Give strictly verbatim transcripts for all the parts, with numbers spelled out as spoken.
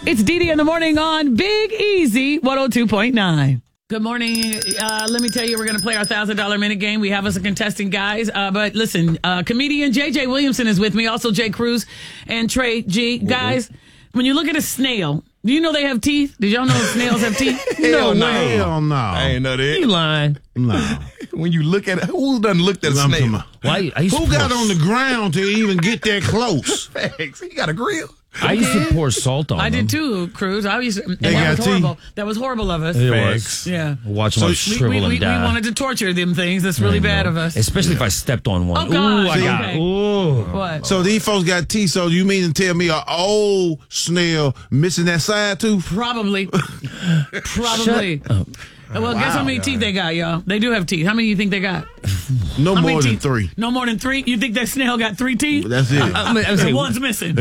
It's Dee Dee in the morning on Big Easy one oh two point nine. Good morning. Uh, let me tell you, we're going to play our one thousand dollars minute game. We have us a contestant, guys. Uh, but listen, uh, comedian J J Williamson is with me. Also, Jay Cruz and Trey G. Guys, when you look at a snail, do you know they have teeth? Did y'all know snails have teeth? Hell no. Hell no. I ain't know that. You lying. No. When you look at it, who done looked at a I'm snake? talking about- Why? I used Who to got pour, on the ground to even get that close? Facts. He got a grill. I used to pour salt on I them. did too, Cruz. I used to, and They that got was teeth? horrible. That was horrible of us. It Facts. was. Yeah. Watch So them we- We, shrivel we, and we, we die. wanted to torture them things. That's really bad of us. Especially if I stepped on one. Oh, God. Ooh, I got. Okay. Ooh. What? So these folks got teeth, so you mean to tell me an old snail missing that side tooth? Probably. Probably. Shut up. Well, guess how many teeth they got, y'all? They do have teeth. How many do you think they got? No How many more than teeth? three. No more than three? You think that snail got three teeth? That's it. I'm, I'm And saying, one's missing.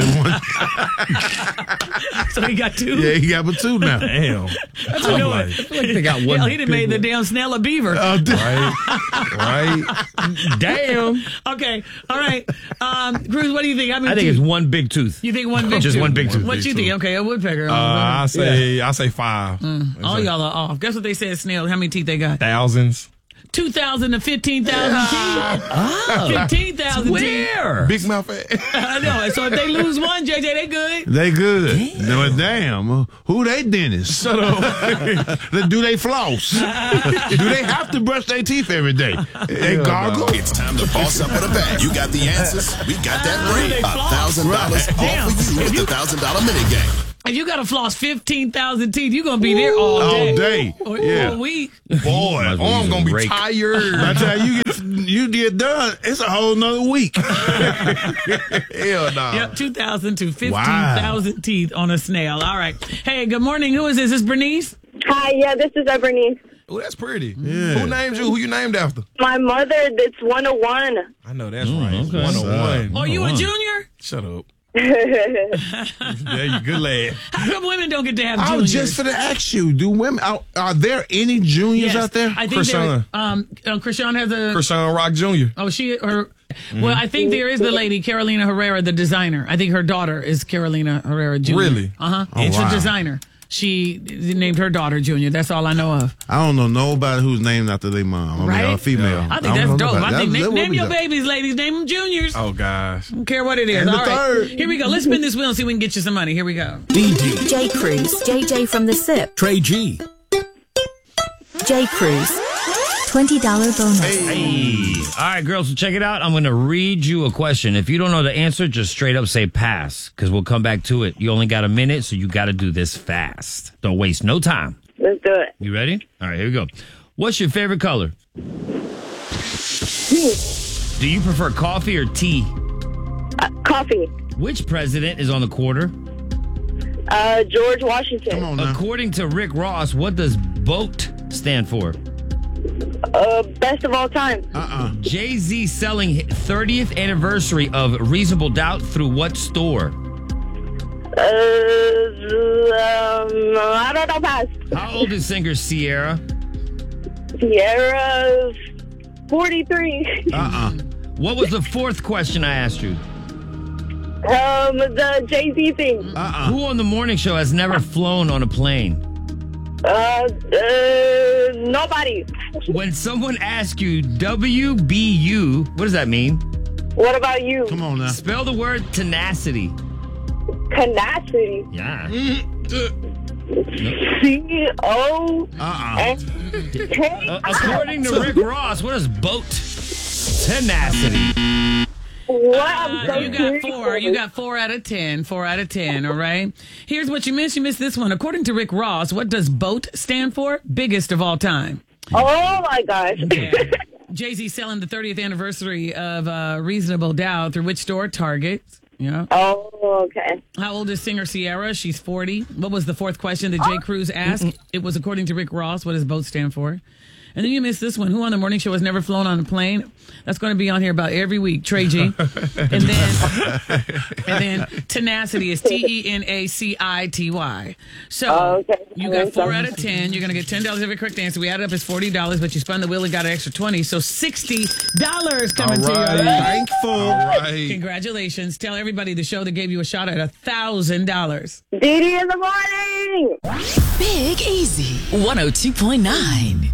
So he got two? Yeah, he got but two now. Damn. That's what like- I feel like they got one. Hell, he done big made the one. damn snail a beaver. Uh, d- Right? Right? Damn. Okay. All right. Um, Cruz, what do you think? How many I think teeth? it's one big tooth. You think one big Just tooth? one big tooth. What Big you think? tooth. Okay, a woodpecker. Uh, I say, I say five. All y'all are off. Guess what they said, snail? How many teeth they got? Thousands. two thousand to fifteen thousand teeth. Oh. fifteen thousand teeth. Where? Big mouth ass. I know. So if they lose one, J J, they good. They good. No, damn. uh, Who they dentists? Shut up. Do they floss? Do they have to brush their teeth every day? They gargle? It's time to boss up with a bag. You got the answers. We got that They brain. A floss. thousand dollars all Damn. for you If with you- the thousand dollar mini game. If you got to floss fifteen thousand teeth, you're going to be there all day. All day. Or, Yeah. or a week. Boy, Might as well arm use a gonna be rake. tired. By the time you get you get done, it's a whole nother week. Hell no. Yep, two thousand to fifteen thousand teeth on a snail. All right. Hey, good morning. Who is this? Is this Bernice? Hi, yeah, this is Bernice. Oh, that's pretty. Yeah. Who named you? Who you named after? My mother, that's one oh one. I know that's right. okay. one oh one. Are you a one. junior? Shut up. Yeah, you good lad. How come women don't get to have I juniors? was just for to ask you, do women are, are there any juniors Yes, out there? I think there, Krishan. um, uh, Krishan has a. Krishan Rock Junior Oh, she or. Well, I think there is the lady Carolina Herrera, the designer. I think her daughter is Carolina Herrera Junior Really? Uh huh. Oh, It's wow. a designer. She named her daughter Junior. That's all I know of. I don't know nobody who's named after their mom. I Right? mean, a female. I think don't that's know dope. nobody. I think That- name, that would name be your dope. babies, ladies. Name them Juniors. Oh gosh. Don't care what it is. And the All right. third. Here we go. Let's spin this wheel and see if we can get you some money. Here we go. D D, J. Cruz, J J from the S I P, Trey G. J. Cruz, twenty dollars bonus. Hey. All right, girls, so check it out. I'm going to read you a question. If you don't know the answer, just straight up say pass, because we'll come back to it. You only got a minute, so you got to do this fast. Don't waste no time. Let's do it. You ready? All right, here we go. What's your favorite color? Do you prefer coffee or tea? Uh, coffee. Which president is on the quarter? Uh, George Washington. Come on now. According to Rick Ross, what does BOAT stand for? Uh, best of all time. Uh-uh. Jay-Z selling thirtieth anniversary of Reasonable Doubt through what store? Uh, um, I don't know, pass. How old is singer Sierra? Sierra, forty-three. Uh-uh. What was the fourth question I asked you? Um, the Jay-Z thing. Uh-uh. Who on the morning show has never flown on a plane? Uh, uh, nobody. When someone asks you W B U, what does that mean? What about you? Come on now. Spell the word tenacity. Tenacity. Yeah. C O Uh-uh. N K. Uh, according to Rick Ross, what is boat tenacity? What? I'm so You got curious. four. You got four out of ten. Four out of ten. All right. Here's what you missed. You missed this one. According to Rick Ross, what does BOAT stand for? Biggest of all time. Oh my gosh. Jay-Z selling the thirtieth anniversary of uh, Reasonable Doubt through which store? Target. Yeah. Oh, okay. How old is singer Sierra? She's forty. What was the fourth question that Jay Cruz asked? It was according to Rick Ross. What does BOAT stand for? And then you missed this one. Who on the morning show has never flown on a plane? That's going to be on here about every week. Trey G. And then, and then tenacity is T E N A C I T Y. So Oh, okay. you got four out of ten. You're going to get ten dollars every correct answer. We added up as forty dollars, but you spun the wheel and got an extra twenty. So sixty dollars coming All right. to you. Thankful. All right. Congratulations. Tell everybody the show that gave you a shot at one thousand dollars. Dee Dee in the morning. Big Easy, one oh two point nine.